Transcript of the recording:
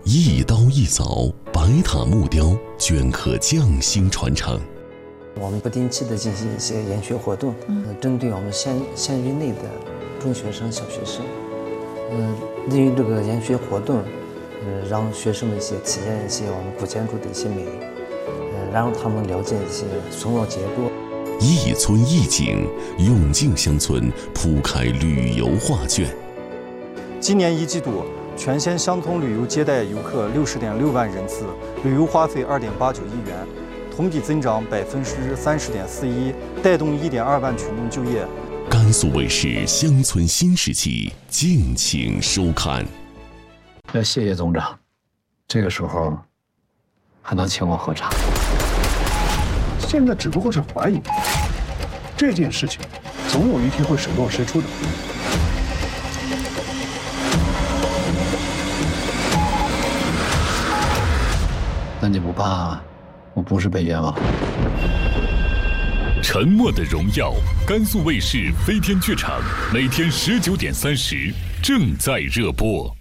一刀一凿，白塔木雕镌刻匠心传承。 我们不定期的进行一些研学活动，针对我们县域内的中学生、小学生，利用这个研学活动，让学生们体验一些我们古建筑的一些美，让他们了解一些村落结构。 一村一景，永靖乡村铺开旅游画卷。 今年一季度，全县乡村旅游接待游客60.6万人次，旅游花费2.89亿元，同比增长30.41%，带动1.2万群众就业。 甘肃卫视乡村新世纪，敬请收看。 要谢谢总长，这个时候还能请我喝茶。 现在只不过是怀疑，这件事情总有一天会水落石出的。 那你不怕我不是被冤枉？ 沉默的荣耀，甘肃卫视飞天剧场每天19:30正在热播。